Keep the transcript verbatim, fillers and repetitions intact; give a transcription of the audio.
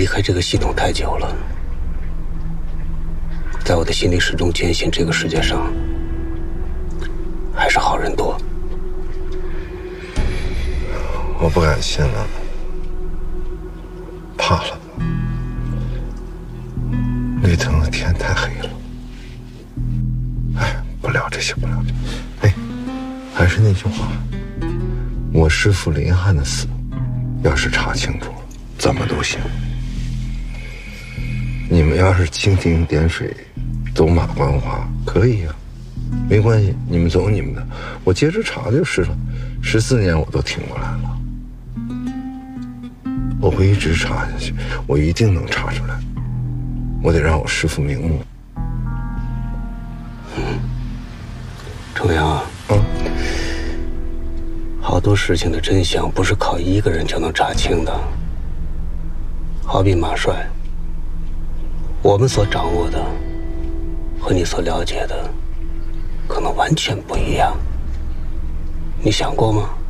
离开这个系统太久了，在我的心里始终坚信，这个世界上还是好人多。 我不敢信了，怕了。绿藤的天太黑了。哎，不聊这些，不聊这些。哎，还是那句话，我师父林汉的死，要是查清楚了，怎么都行。你们要是蜻蜓点水，走马观花，可以呀、啊，没关系，你们走你们的，我接着查就是了。十四年我都挺过来了。我会一直查下去，我一定能查出来。我得让我师父瞑目。 嗯，程阳啊， 嗯， 好多事情的真相不是靠一个人就能查清的。好比马帅，我们所掌握的和你所了解的可能完全不一样。你想过吗？